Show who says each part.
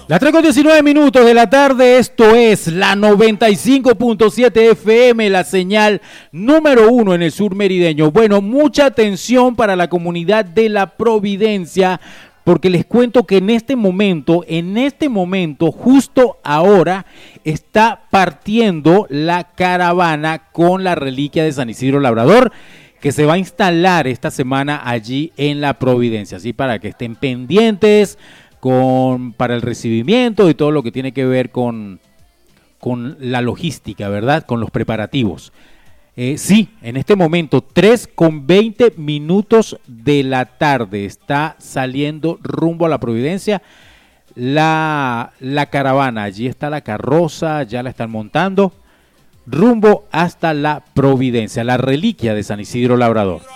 Speaker 1: Las 3:19 de la tarde, esto es la 95.7 FM, la señal número 1 en el sur merideño. Bueno, mucha atención para la comunidad de La Providencia, porque les cuento que en este momento, justo ahora, está partiendo la caravana con la reliquia de San Isidro Labrador, que se va a instalar esta semana allí en La Providencia, así para que estén pendientes para el recibimiento y todo lo que tiene que ver con la logística, ¿verdad? Con los preparativos. Sí, en este momento, 3:20 de la tarde, está saliendo rumbo a La Providencia la caravana. Allí está la carroza, ya la están montando, rumbo hasta La Providencia, la reliquia de San Isidro Labrador.